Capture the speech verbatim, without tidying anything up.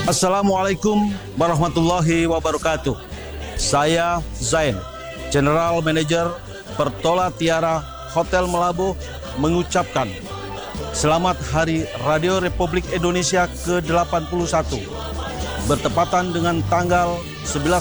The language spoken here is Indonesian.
Assalamualaikum warahmatullahi wabarakatuh. Saya Zain, General Manager Pertola Tiara Hotel Melabu, mengucapkan Selamat Hari Radio Republik Indonesia ke delapan puluh satu, bertepatan dengan tanggal sebelas